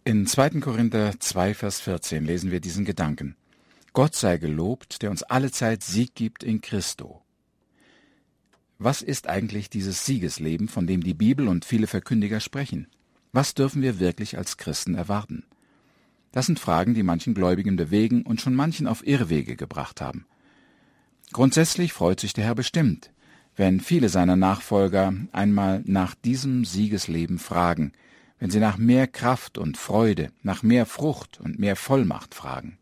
In 2. Korinther 2, Vers 14 lesen wir diesen Gedanken: Gott sei gelobt, der uns allezeit Sieg gibt in Christo. Was ist eigentlich dieses Siegesleben, von dem die Bibel und viele Verkündiger sprechen? Was dürfen wir wirklich als Christen erwarten? Das sind Fragen, die manchen Gläubigen bewegen und schon manchen auf Irrwege gebracht haben. Grundsätzlich freut sich der Herr bestimmt, wenn viele seiner Nachfolger einmal nach diesem Siegesleben fragen, wenn sie nach mehr Kraft und Freude, nach mehr Frucht und mehr Vollmacht fragen.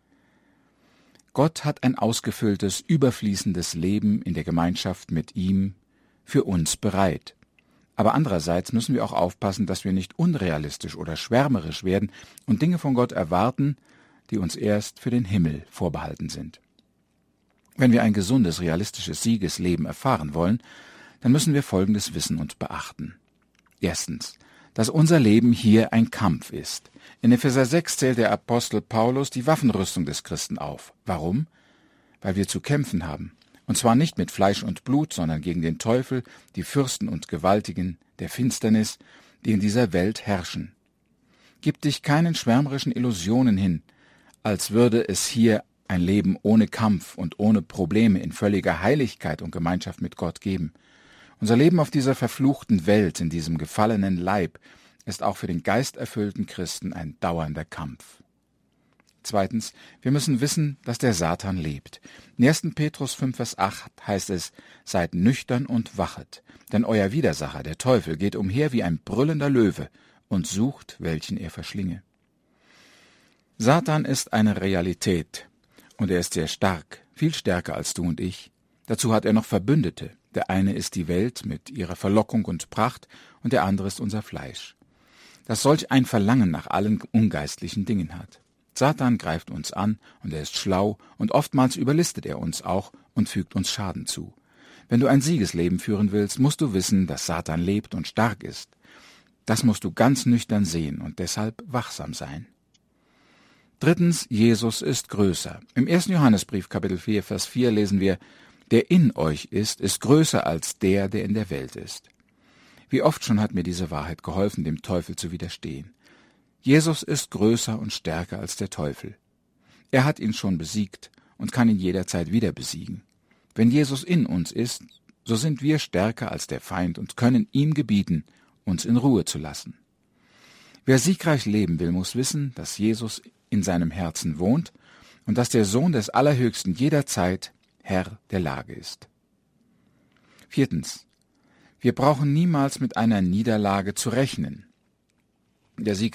Gott hat ein ausgefülltes, überfließendes Leben in der Gemeinschaft mit ihm für uns bereit. Aber andererseits müssen wir auch aufpassen, dass wir nicht unrealistisch oder schwärmerisch werden und Dinge von Gott erwarten, die uns erst für den Himmel vorbehalten sind. Wenn wir ein gesundes, realistisches Siegesleben erfahren wollen, dann müssen wir Folgendes wissen und beachten. Erstens, dass unser Leben hier ein Kampf ist. In Epheser 6 zählt der Apostel Paulus die Waffenrüstung des Christen auf. Warum? Weil wir zu kämpfen haben. Und zwar nicht mit Fleisch und Blut, sondern gegen den Teufel, die Fürsten und Gewaltigen der Finsternis, die in dieser Welt herrschen. Gib dich keinen schwärmerischen Illusionen hin, als würde es hier ein Leben ohne Kampf und ohne Probleme in völliger Heiligkeit und Gemeinschaft mit Gott geben. Unser Leben auf dieser verfluchten Welt, in diesem gefallenen Leib, ist auch für den geisterfüllten Christen ein dauernder Kampf. Zweitens, wir müssen wissen, dass der Satan lebt. In 1. Petrus 5, Vers 8 heißt es: Seid nüchtern und wachet, denn euer Widersacher, der Teufel, geht umher wie ein brüllender Löwe und sucht, welchen er verschlinge. Satan ist eine Realität und er ist sehr stark, viel stärker als du und ich. Dazu hat er noch Verbündete. Der eine ist die Welt mit ihrer Verlockung und Pracht und der andere ist unser Fleisch, das solch ein Verlangen nach allen ungeistlichen Dingen hat. Satan greift uns an und er ist schlau und oftmals überlistet er uns auch und fügt uns Schaden zu. Wenn du ein Siegesleben führen willst, musst du wissen, dass Satan lebt und stark ist. Das musst du ganz nüchtern sehen und deshalb wachsam sein. Drittens, Jesus ist größer. Im 1. Johannesbrief, Kapitel 4, Vers 4 lesen wir: Der in euch ist größer als der in der Welt ist. Wie oft schon hat mir diese Wahrheit geholfen, dem Teufel zu widerstehen. Jesus ist größer und stärker als der Teufel. Er hat ihn schon besiegt und kann ihn jederzeit wieder besiegen. Wenn Jesus in uns ist, so sind wir stärker als der Feind und können ihm gebieten, uns in Ruhe zu lassen. Wer siegreich leben will, muss wissen, dass Jesus in seinem Herzen wohnt und dass der Sohn des Allerhöchsten jederzeit Herr der Lage ist. Viertens, wir brauchen niemals mit einer Niederlage zu rechnen. Der Sieg